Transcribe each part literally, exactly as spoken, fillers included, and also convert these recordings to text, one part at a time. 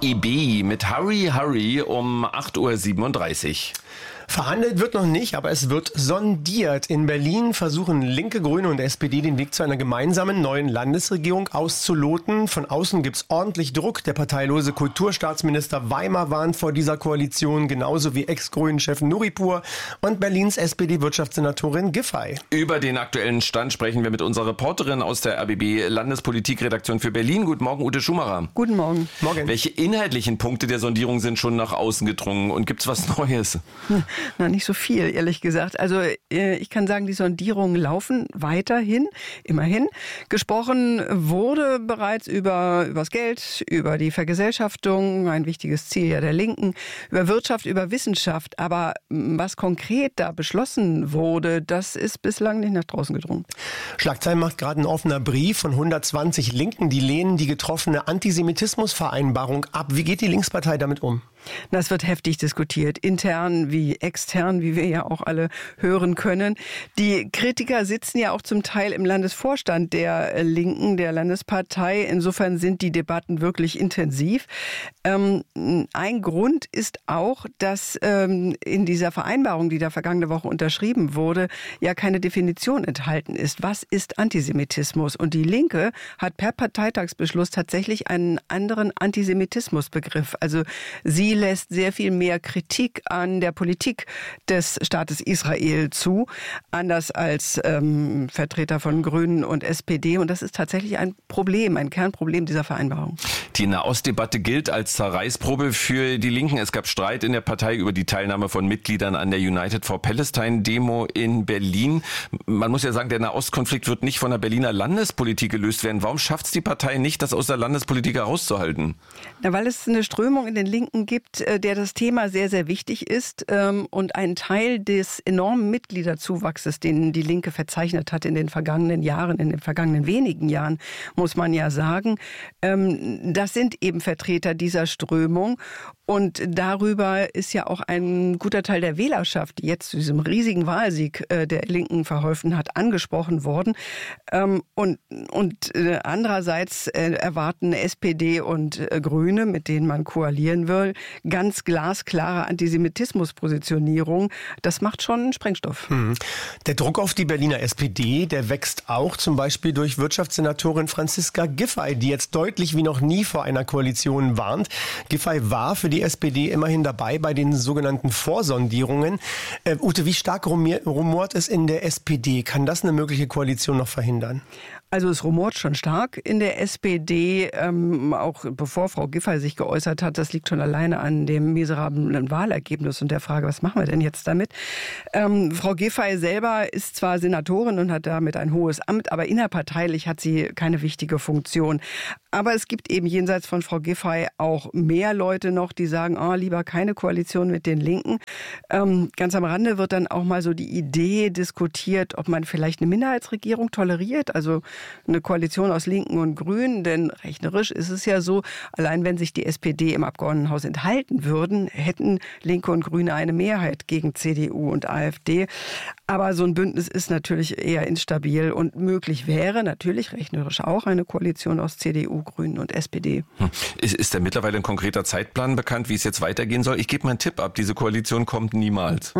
I B mit Hurry, Hurry um acht Uhr siebenunddreißig. Verhandelt wird noch nicht, aber es wird sondiert. In Berlin versuchen Linke, Grüne und S P D den Weg zu einer gemeinsamen neuen Landesregierung auszuloten. Von außen gibt's ordentlich Druck. Der parteilose Kulturstaatsminister Weimer warnt vor dieser Koalition, genauso wie Ex-Grünen-Chef Nuripur und Berlins S P D-Wirtschaftssenatorin Giffey. Über den aktuellen Stand sprechen wir mit unserer Reporterin aus der R B B Landespolitikredaktion für Berlin. Guten Morgen, Ute Schumacher. Guten Morgen. Morgen. Welche inhaltlichen Punkte der Sondierung sind schon nach außen gedrungen und gibt's was Neues? Na, nicht so viel, ehrlich gesagt. Also ich kann sagen, die Sondierungen laufen weiterhin, immerhin. Gesprochen wurde bereits über übers Geld, über die Vergesellschaftung, ein wichtiges Ziel ja der Linken, über Wirtschaft, über Wissenschaft. Aber was konkret da beschlossen wurde, das ist bislang nicht nach draußen gedrungen. Schlagzeilen macht gerade ein offener Brief von hundertzwanzig Linken, die lehnen die getroffene Antisemitismusvereinbarung ab. Wie geht die Linkspartei damit um? Das wird heftig diskutiert, intern wie extern, wie wir ja auch alle hören können. Die Kritiker sitzen ja auch zum Teil im Landesvorstand der Linken, der Landespartei. Insofern sind die Debatten wirklich intensiv. Ähm, ein Grund ist auch, dass ähm, in dieser Vereinbarung, die da vergangene Woche unterschrieben wurde, ja keine Definition enthalten ist. Was ist Antisemitismus? Und die Linke hat per Parteitagsbeschluss tatsächlich einen anderen Antisemitismusbegriff. Also sie lässt sehr viel mehr Kritik an der Politik des Staates Israel zu, anders als ähm, Vertreter von Grünen und S P D. Und das ist tatsächlich ein Problem, ein Kernproblem dieser Vereinbarung. Die Nahostdebatte gilt als Zerreißprobe für die Linken. Es gab Streit in der Partei über die Teilnahme von Mitgliedern an der United for Palestine-Demo in Berlin. Man muss ja sagen, der Nahostkonflikt wird nicht von der Berliner Landespolitik gelöst werden. Warum schafft es die Partei nicht, das aus der Landespolitik herauszuhalten? Na, weil es eine Strömung in den Linken gibt, der das Thema sehr, sehr wichtig ist und ein Teil des enormen Mitgliederzuwachses, den die Linke verzeichnet hat in den vergangenen Jahren, in den vergangenen wenigen Jahren, muss man ja sagen, das sind eben Vertreter dieser Strömung. Und darüber ist ja auch ein guter Teil der Wählerschaft, die jetzt zu diesem riesigen Wahlsieg der Linken verholfen hat, angesprochen worden. Und, und andererseits erwarten S P D und Grüne, mit denen man koalieren will, ganz glasklare Antisemitismuspositionierung. Das macht schon Sprengstoff. Hm. Der Druck auf die Berliner S P D, der wächst auch zum Beispiel durch Wirtschaftssenatorin Franziska Giffey, die jetzt deutlich wie noch nie vor einer Koalition warnt. Giffey war für die S P D immerhin dabei bei den sogenannten Vorsondierungen. Äh, Ute, wie stark rumort es in der S P D? Kann das eine mögliche Koalition noch verhindern? Also es rumort schon stark in der S P D, ähm, auch bevor Frau Giffey sich geäußert hat. Das liegt schon alleine an dem miserablen Wahlergebnis und der Frage, was machen wir denn jetzt damit? Ähm, Frau Giffey selber ist zwar Senatorin und hat damit ein hohes Amt, aber innerparteilich hat sie keine wichtige Funktion. Aber es gibt eben jenseits von Frau Giffey auch mehr Leute noch, die sagen, oh, lieber keine Koalition mit den Linken. Ähm, ganz am Rande wird dann auch mal so die Idee diskutiert, ob man vielleicht eine Minderheitsregierung toleriert, also eine Koalition aus Linken und Grünen, denn rechnerisch ist es ja so, allein wenn sich die S P D im Abgeordnetenhaus enthalten würden, hätten Linke und Grüne eine Mehrheit gegen C D U und A f D. Aber so ein Bündnis ist natürlich eher instabil und möglich wäre natürlich rechnerisch auch eine Koalition aus C D U, Grünen und S P D. Hm. Ist, ist denn mittlerweile ein konkreter Zeitplan bekannt, wie es jetzt weitergehen soll? Ich gebe mal einen Tipp ab, diese Koalition kommt niemals.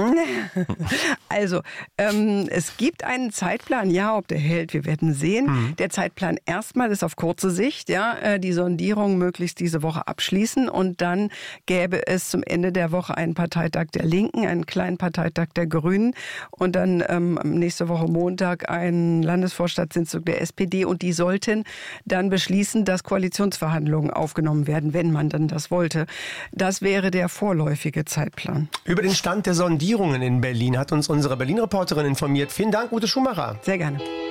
Also, ähm, es gibt einen Zeitplan, ja, ob der hält, wir werden sehen. Mhm. Der Zeitplan erstmal ist auf kurze Sicht, ja, die Sondierung möglichst diese Woche abschließen und dann gäbe es zum Ende der Woche einen Parteitag der Linken, einen kleinen Parteitag der Grünen und dann ähm, nächste Woche Montag einen Landesvorstandssitzung der S P D und die sollten dann beschließen, dass Koalitionsverhandlungen aufgenommen werden, wenn man dann das wollte. Das wäre der vorläufige Zeitplan. Über den Stand der Sondierungen in Berlin hat uns unsere Berlin-Reporterin informiert. Vielen Dank, Ute Schumacher. Sehr gerne.